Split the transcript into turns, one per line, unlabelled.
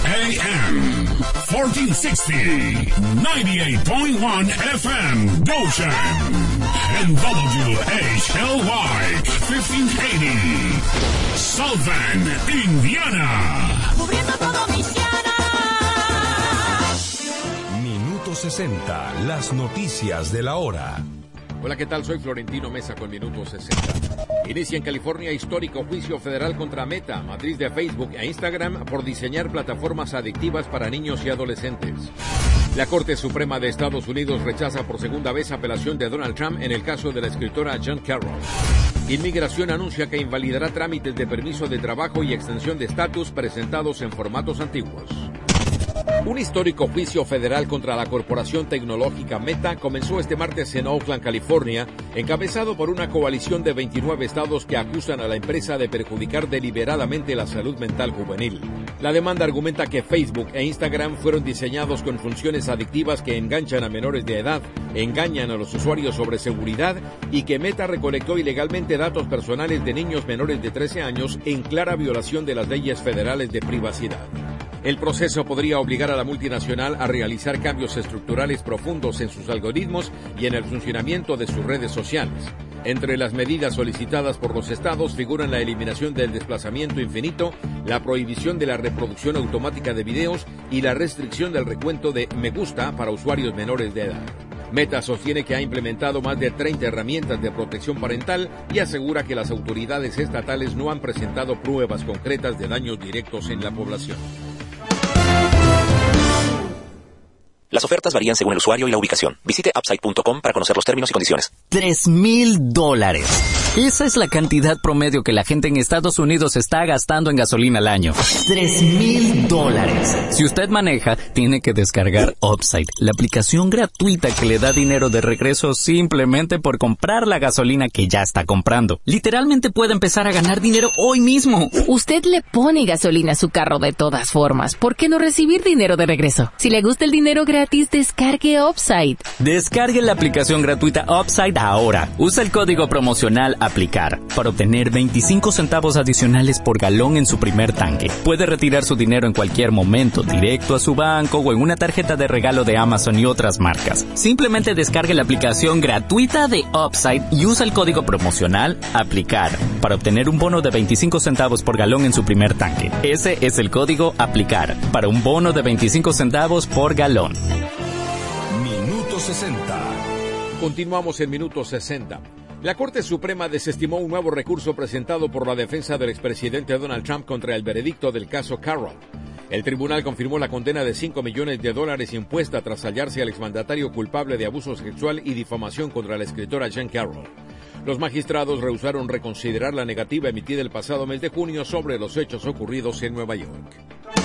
AM 1460, 98.1 FM, Goshen, and WHLY 1580, South Bend, Indiana.
Cubriendo todo Michiana.
Minuto 60, las noticias de la hora.
Hola, ¿qué tal? Soy Florentino Mesa con Minuto 60. Inicia en California histórico juicio federal contra Meta, matriz de Facebook e Instagram, por diseñar plataformas adictivas para niños y adolescentes. La Corte Suprema de Estados Unidos rechaza por segunda vez apelación de Donald Trump en el caso de la escritora Jean Carroll. Inmigración anuncia que invalidará trámites de permiso de trabajo y extensión de estatus presentados en formatos antiguos. Un histórico juicio federal contra la corporación tecnológica Meta comenzó este martes en Oakland, California, encabezado por una coalición de 29 estados que acusan a la empresa de perjudicar deliberadamente la salud mental juvenil. La demanda argumenta que Facebook e Instagram fueron diseñados con funciones adictivas que enganchan a menores de edad, engañan a los usuarios sobre seguridad y que Meta recolectó ilegalmente datos personales de niños menores de 13 años en clara violación de las leyes federales de privacidad. El proceso podría obligar a la multinacional a realizar cambios estructurales profundos en sus algoritmos y en el funcionamiento de sus redes sociales. Entre las medidas solicitadas por los estados figuran la eliminación del desplazamiento infinito, la prohibición de la reproducción automática de videos y la restricción del recuento de me gusta para usuarios menores de edad. Meta sostiene que ha implementado más de 30 herramientas de protección parental y asegura que las autoridades estatales no han presentado pruebas concretas de daños directos en la población.
Las ofertas varían según el usuario y la ubicación. Visite Upside.com para conocer los términos y condiciones.
$3,000. Esa es la cantidad promedio que la gente en Estados Unidos está gastando en gasolina al año. $3,000. Si usted maneja, tiene que descargar Upside, la aplicación gratuita que le da dinero de regreso simplemente por comprar la gasolina que ya está comprando. Literalmente puede empezar a ganar dinero hoy mismo.
Usted le pone gasolina a su carro de todas formas. ¿Por qué no recibir dinero de regreso? Si le gusta el dinero gratis, descargue Upside.
Descargue la aplicación gratuita Upside ahora. Usa el código promocional APLICAR para obtener 25 centavos adicionales por galón en su primer tanque. Puede retirar su dinero en cualquier momento, directo a su banco o en una tarjeta de regalo de Amazon y otras marcas. Simplemente descargue la aplicación gratuita de Upside y usa el código promocional APLICAR para obtener un bono de 25 centavos por galón en su primer tanque. Ese es el código APLICAR para un bono de 25 centavos por galón.
Minuto 60.
Continuamos en Minuto 60. La Corte Suprema desestimó un nuevo recurso presentado por la defensa del expresidente Donald Trump contra el veredicto del caso Carroll. El tribunal confirmó la condena de $5 millones impuesta tras hallarse al exmandatario culpable de abuso sexual y difamación contra la escritora Jean Carroll. Los magistrados rehusaron reconsiderar la negativa emitida el pasado mes de junio sobre los hechos ocurridos en Nueva York.